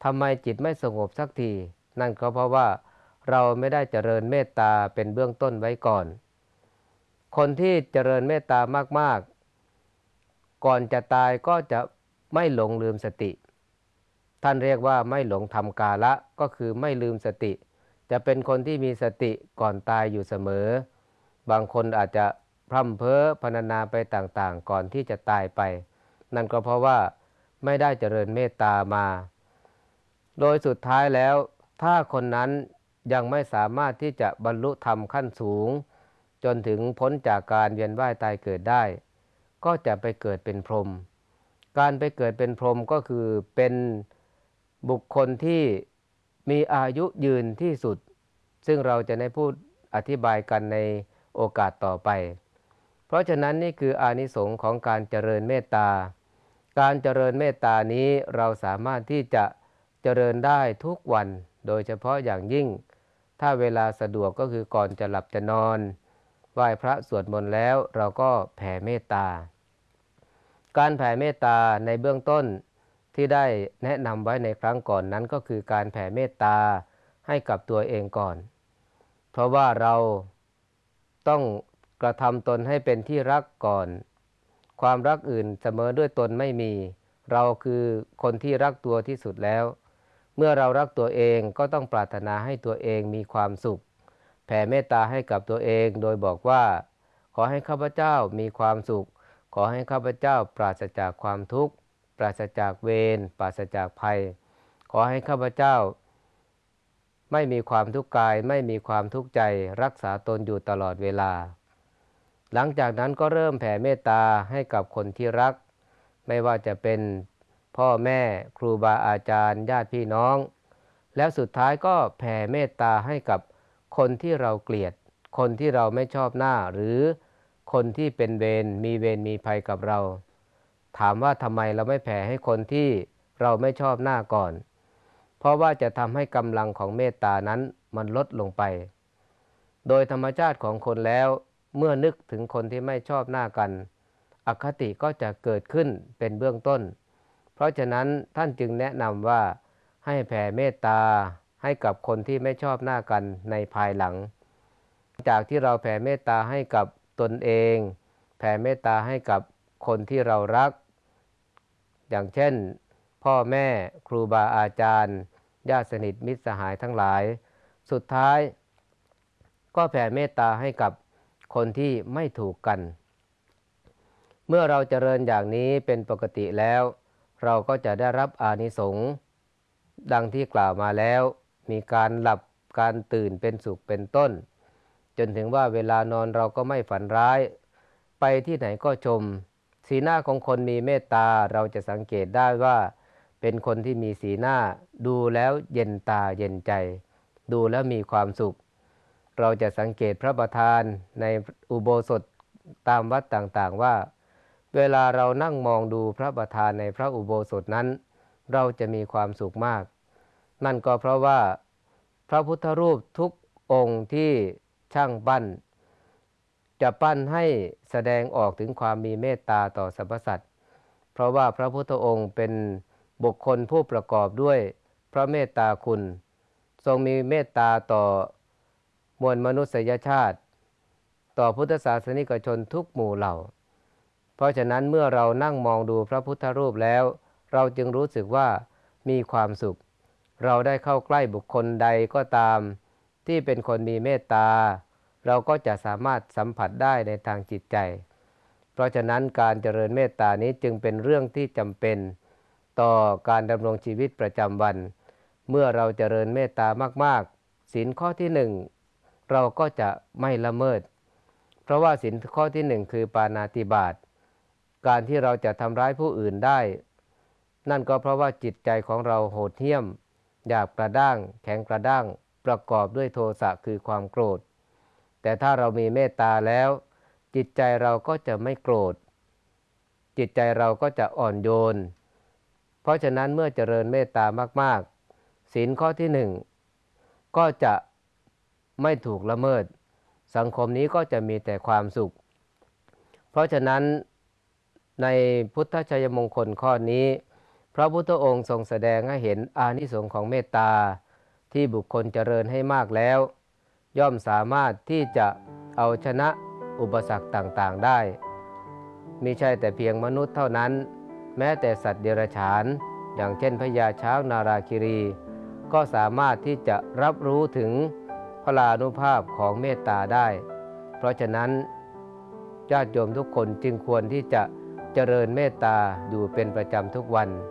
ทำไมจิตไม่สงบสักทีนั่นก็เพราะว่าเราไม่ได้เจริญเมตตาเป็นเบื้องต้นไว้ก่อนคนที่เจริญเมตตามากๆก่อนจะตายก็จะไม่หลงลืมสติท่านเรียกว่าไม่หลงทำกาละก็คือไม่ลืมสติจะเป็นคนที่มีสติก่อนตายอยู่เสมอบางคนอาจจะพร่ำเพ้อพรรณนาไปต่างๆก่อนที่จะตายไปนั่นก็เพราะว่าไม่ได้เจริญเมตตามาโดยสุดท้ายแล้วถ้าคนนั้นยังไม่สามารถที่จะบรรลุธรรมขั้นสูงจนถึงพ้นจากการเวียนว่ายตายเกิดได้ก็จะไปเกิดเป็นพรหมการไปเกิดเป็นพรหมก็คือเป็นบุคคลที่มีอายุยืนที่สุดซึ่งเราจะได้พูดอธิบายกันในโอกาสต่อไปเพราะฉะนั้นนี่คืออานิสงส์ของการเจริญเมตตาการเจริญเมตตานี้เราสามารถที่จะเจริญได้ทุกวันโดยเฉพาะอย่างยิ่งถ้าเวลาสะดวกก็คือก่อนจะหลับจะนอนไหว้พระสวดมนต์แล้วเราก็แผ่เมตตาการแผ่เมตตาในเบื้องต้นที่ได้แนะนำไว้ในครั้งก่อนนั้นก็คือการแผ่เมตตาให้กับตัวเองก่อนเพราะว่าเราต้องกระทำตนให้เป็นที่รักก่อนความรักอื่นเสมอด้วยตนไม่มีเราคือคนที่รักตัวที่สุดแล้วเมื่อเรารักตัวเองก็ต้องปรารถนาให้ตัวเองมีความสุขแผ่เมตตาให้กับตัวเองโดยบอกว่าขอให้ข้าพเจ้ามีความสุขขอให้ข้าพเจ้าปราศจากความทุกข์ปราศจากเวรปราศจากภัยขอให้ข้าพเจ้าไม่มีความทุกข์กายไม่มีความทุกข์ใจรักษาตนอยู่ตลอดเวลาหลังจากนั้นก็เริ่มแผ่เมตตาให้กับคนที่รักไม่ว่าจะเป็นพ่อแม่ครูบาอาจารย์ญาติพี่น้องแล้วสุดท้ายก็แผ่เมตตาให้กับคนที่เราเกลียดคนที่เราไม่ชอบหน้าหรือคนที่เป็นเวรมีภัยกับเราถามว่าทำไมเราไม่แผ่ให้คนที่เราไม่ชอบหน้าก่อนเพราะว่าจะทำให้กำลังของเมตตานั้นมันลดลงไปโดยธรรมชาติของคนแล้วเมื่อนึกถึงคนที่ไม่ชอบหน้ากันอคติก็จะเกิดขึ้นเป็นเบื้องต้นเพราะฉะนั้นท่านจึงแนะนำว่าให้แผ่เมตตาให้กับคนที่ไม่ชอบหน้ากันในภายหลังจากที่เราแผ่เมตตาให้กับตนเองแผ่เมตตาให้กับคนที่เรารักอย่างเช่นพ่อแม่ครูบาอาจารย์ญาติสนิทมิตรสหายทั้งหลายสุดท้ายก็แผ่เมตตาให้กับคนที่ไม่ถูกกันเมื่อเราเจริญอย่างนี้เป็นปกติแล้วเราก็จะได้รับอานิสงส์ดังที่กล่าวมาแล้วมีการหลับการตื่นเป็นสุขเป็นต้นจนถึงว่าเวลานอนเราก็ไม่ฝันร้ายไปที่ไหนก็ชมสีหน้าของคนมีเมตตาเราจะสังเกตได้ว่าเป็นคนที่มีสีหน้าดูแล้วเย็นตาเย็นใจดูแล้วมีความสุขเราจะสังเกตพระประธานในอุโบสถตามวัดต่างๆว่าเวลาเรานั่งมองดูพระประธานในพระอุโบสถนั้นเราจะมีความสุขมากนั่นก็เพราะว่าพระพุทธรูปทุกองค์ที่ช่างปั้นจะปั้นให้แสดงออกถึงความมีเมตตาต่อสรรพสัตว์เพราะว่าพระพุทธองค์เป็นบุคคลผู้ประกอบด้วยพระเมตตาคุณทรงมีเมตตาต่อมวลมนุษยชาติต่อพุทธศาสนิกชนทุกหมู่เหล่าเพราะฉะนั้นเมื่อเรานั่งมองดูพระพุทธรูปแล้วเราจึงรู้สึกว่ามีความสุขเราได้เข้าใกล้บุคคลใดก็ตามที่เป็นคนมีเมตตาเราก็จะสามารถสัมผัสได้ในทางจิตใจเพราะฉะนั้นการเจริญเมตตานี้จึงเป็นเรื่องที่จำเป็นต่อการดำรงชีวิตประจำวันเมื่อเราเจริญเมตตามากๆศีลข้อที่หนึ่งเราก็จะไม่ละเมิดเพราะว่าศีลข้อที่หนึ่งคือปาณาติบาตการที่เราจะทำร้ายผู้อื่นได้นั่นก็เพราะว่าจิตใจของเราโหดเหี้ยมหยาบกระด้างแข็งกระด้างประกอบด้วยโทสะคือความโกรธแต่ถ้าเรามีเมตตาแล้วจิตใจเราก็จะไม่โกรธจิตใจเราก็จะอ่อนโยนเพราะฉะนั้นเมื่อเจริญเมตตามากๆศีลข้อที่หนึ่งก็จะไม่ถูกละเมิดสังคมนี้ก็จะมีแต่ความสุขเพราะฉะนั้นในพุทธชัยมงคลข้อนี้พระพุทธองค์ทรงแสดงให้เห็นอานิสงส์ของเมตตาที่บุคคลเจริญให้มากแล้วย่อมสามารถที่จะเอาชนะอุปสรรคต่างๆได้มิใช่แต่เพียงมนุษย์เท่านั้นแม้แต่สัตว์เดรัจฉานอย่างเช่นพญาช้างนาราคิรีก็สามารถที่จะรับรู้ถึงพลานุภาพของเมตตาได้เพราะฉะนั้นญาติโยมทุกคนจึงควรที่จะเจริญเมตตาอยู่เป็นประจำทุกวัน